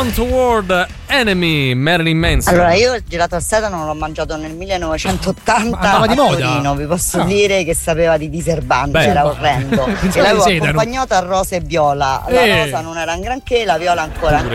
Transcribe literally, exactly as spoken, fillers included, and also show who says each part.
Speaker 1: Run Toward Enemy, Marilyn Manson.
Speaker 2: Allora, io il gelato al sedano l'ho mangiato nel millenovecentottanta
Speaker 3: Ma andava di
Speaker 2: a
Speaker 3: moda?
Speaker 2: Torino, vi posso
Speaker 3: Ah.
Speaker 2: dire che sapeva di diserbante,
Speaker 1: Beh,
Speaker 2: era
Speaker 1: ma-
Speaker 2: orrendo.
Speaker 3: Pensavo
Speaker 2: E l'avevo
Speaker 3: di sedano.
Speaker 2: accompagnato a rosa e viola. La
Speaker 1: Eh.
Speaker 2: rosa non era un granché, la viola ancora